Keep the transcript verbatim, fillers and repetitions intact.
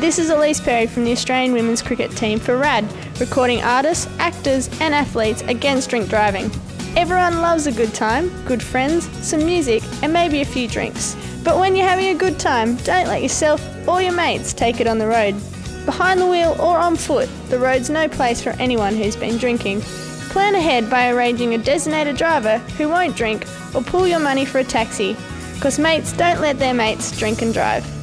This is Elise Perry from the Australian women's cricket team for RAD, recording artists, actors and athletes against drink driving. Everyone loves a good time, good friends, some music and maybe a few drinks. But when you're having a good time, don't let yourself or your mates take it on the road. Behind the wheel or on foot, the road's no place for anyone who's been drinking. Plan ahead by arranging a designated driver who won't drink or pool your money for a taxi, because mates don't let their mates drink and drive.